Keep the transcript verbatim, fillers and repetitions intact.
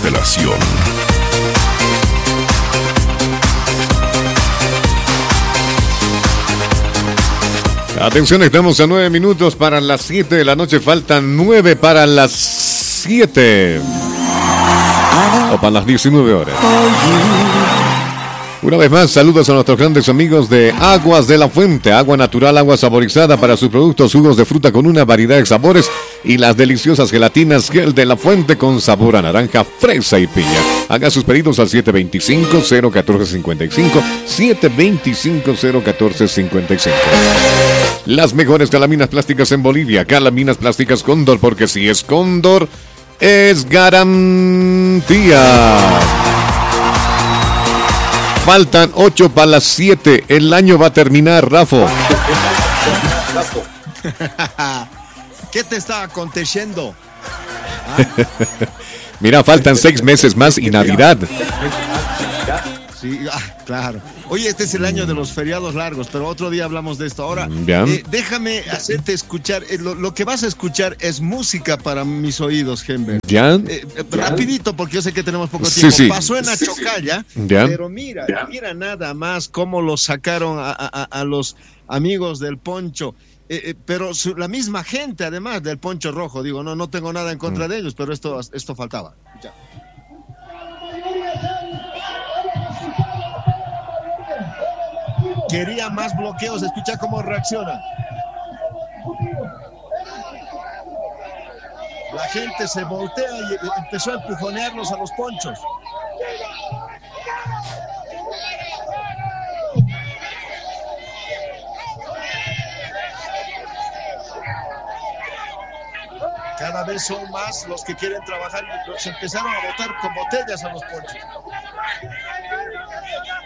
constelación. Atención, estamos a nueve minutos para las siete de la noche. Faltan nueve para las siete. O para las diecinueve horas. Una vez más, saludos a nuestros grandes amigos de Aguas de la Fuente. Agua natural, agua saborizada para sus productos, jugos de fruta con una variedad de sabores y las deliciosas gelatinas Gel de la Fuente con sabor a naranja, fresa y piña. Haga sus pedidos al siete dos cinco, cero uno cuatro cinco cinco, siete dos cinco, cero uno cuatro cinco cinco. Las mejores calaminas plásticas en Bolivia. Calaminas plásticas Cóndor, porque si es Cóndor, es garantía. Faltan ocho para las siete. El año va a terminar, Rafa. ¿Qué te está aconteciendo? ¿Ah? Mira, faltan seis meses más y Navidad. Sí, ah, claro. Oye, este es el año de los feriados largos, pero otro día hablamos de esto. Ahora, eh, déjame hacerte escuchar. Eh, lo, lo que vas a escuchar es música para mis oídos, Henber. ¿Ya? Eh, eh, rapidito, porque yo sé que tenemos poco tiempo. Sí, sí. Pasó en Achocalla, ¿Ya? Pero mira, ¿Ya? mira nada más cómo lo sacaron a, a, a los amigos del Poncho. Eh, eh, pero su, la misma gente, además del Poncho Rojo. Digo, no, no tengo nada en contra mm. de ellos, pero esto, esto faltaba. Ya. Quería más bloqueos, escucha cómo reacciona. La gente se voltea y empezó a empujonearlos a los ponchos. Cada vez son más los que quieren trabajar y se empezaron a botar con botellas a los ponchos.